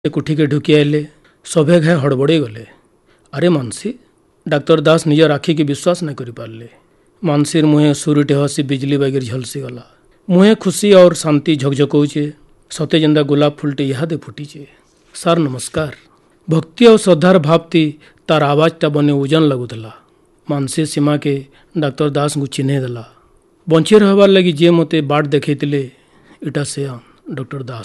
कुठी के ढुकी आइले सभे घाय हड़बड़े गले। अरे मानसी, डाक्तर दास निजर आखि की विश्वास नहीं करि पारले। मानसीर मुहे सुरुटे हसी बिजली बागिर झलसी गला। मुहे खुशी और शांति झकझकौचे, सते जेंदा गुलाब फुलटे इहादे फुटीचे। सार नमस्कार। भक्ति और श्रद्धार भावती तार आवाजटा बने ओजन लगुला। मानसी सीमा के डाक्तर दास को चिन्हे देला। बंची रहबार लगी जे मते बाट देखैतिले इटा से डॉक्टर दास।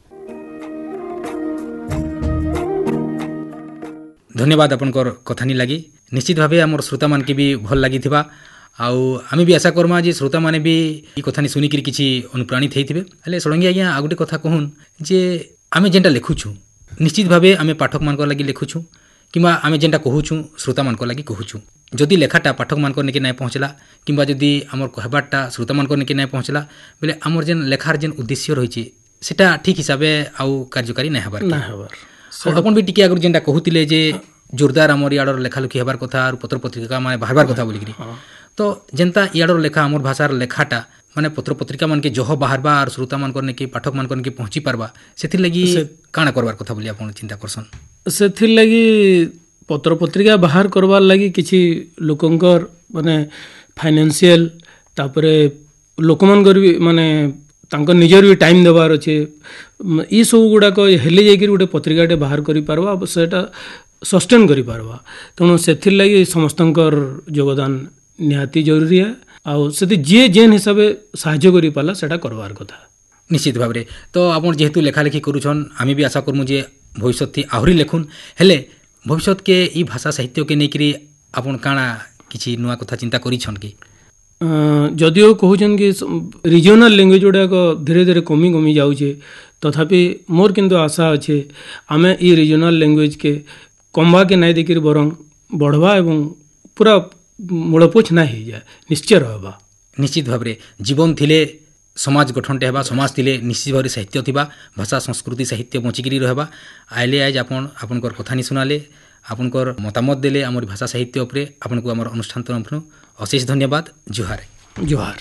धन्यवाद आपनकर कथानी लगी। निश्चित भाव आम श्रोता मान के भी भल लगी थिबा। आम भी आशा करमा जे श्रोता मैंने भी ये कथानी शुणिकी किसी अनुप्राणित होते हेले षडंगी आज्ञा आ गोटे कथा कहून जे आम जेनटा लिखुछू निश्चित भाव आम पाठक मान लगी लिखुछू कि आम जेनटा कहूँ श्रोता मान लगी कहूँ। जदि लेखाटा पाठक मान के नहीं पहुँचला कि जदि आम कहबाटा श्रोता मान के नहीं पहुँचला बेले आमर जेन लेखार जेन उद्देश्य रही सेटा ठीक हिसाब आउ कार्यकारी नहीं हबार। अपन भी टिके आगु जेनटा कहूतिले जे जोरदार आमर इयाडर लेखालेखी हबार कथा और पत्र पत्रिका माने बाहरबार कथा बोलिकी तो जेनता इयाडर लेखा आमर भाषार लेखाटा माने पत्र पत्रिका मान के जह बाहरबा और श्रोता मान करने के पाठक मान करने के पहुँची पारबा सेथिर लगी काଣା करबार कथा बोली आपण चिंता करसन। सेथिर लगी पत्र पत्रिका बाहर करबार लगी किछि लोकंकर माने फाइनेंशियल तापरे लोकमानकर भी माने तांकर निजर भी टाइम देवार अच्छे ई सब गुड़ाक हेले जाइए गोटे पत्रिकाटे बाहर करि पारबा सेटा सस्टेन करि पारबा। तेणु सेथिर लगी समस्तंकर योगदान निहाती जरूरी है। आउ से जे जेन हिसाब साहाय्य करि पाला सेटा करवार कथा निश्चित भाव में। तो आपण जेहेतु लेखालेखी करूछन आम भी आशा करमु जे भविष्य थी आहरी लेखुन हेले भविष्य के ई भाषा साहित्य के नेकरी आपण काଣା किछि नुआ कथा चिंता करिछन कि जदिओ कहून कि रिजनल लैंग्वेज गुड़ाक धीरे धीरे कमी कमी जाऊे तथापि मोर किंतु आशा अच्छे आम ई रिजनल लैंग्वेज के कमवा के नहीं देखिए बरं बढ़वा एवं पूरा मूलपोछ ना हो जाए निश्चय रहा। निश्चित भाव में जीवन थिले समाज गठनटे हेबा समाज थिले निश्चित भाव साहित्य थिबा भाषा संस्कृति साहित्य बचिकी रहबा। आइले आज आपनकर कथानी सुनाले आपनकर मतामत देले आमर भाषा साहित्य उपरे आपनको आमर अनुष्ठान तरफनु अशेष धन्यवाद। जोहार जोहार।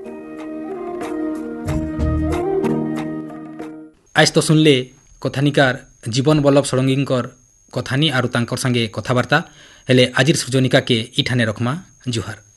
आज तो सुनले कथानिकार जीवन बल्लभ षडंगीकर कथानी आरु तांकर संगे कथाबार्ता हेले आजिर सृजनिका के इठाने रखमा। जोहार।